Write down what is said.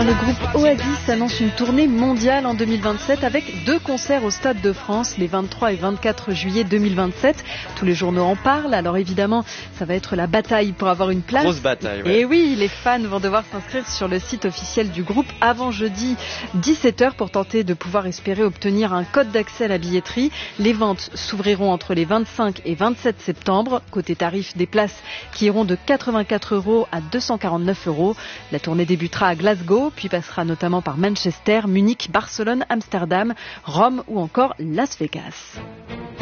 Le groupe Oasis annonce une tournée mondiale en 2027 avec 2 concerts au Stade de France les 23 et 24 juillet 2027. Tous les journaux en parlent, alors évidemment ça va être la bataille pour avoir une place. Grosse bataille, ouais. Et oui, les fans vont devoir s'inscrire sur le site officiel du groupe avant jeudi 17h pour tenter de pouvoir espérer obtenir un code d'accès à la billetterie. Les ventes s'ouvriront entre les 25 et 27 septembre. Côté tarif, des places qui iront de 84 € à 249 €. La tournée débutera à Glasgow, puis passera notamment par Manchester, Munich, Barcelone, Amsterdam, Rome ou encore Las Vegas.